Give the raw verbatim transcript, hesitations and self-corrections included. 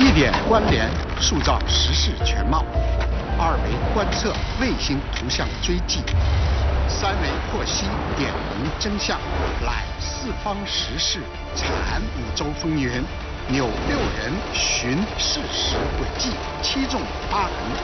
一点关联，塑造时事全貌；二维观测卫星图像追迹；三维获悉点明真相，览四方时事，产五洲风云。纽六人寻事实轨迹，七纵八横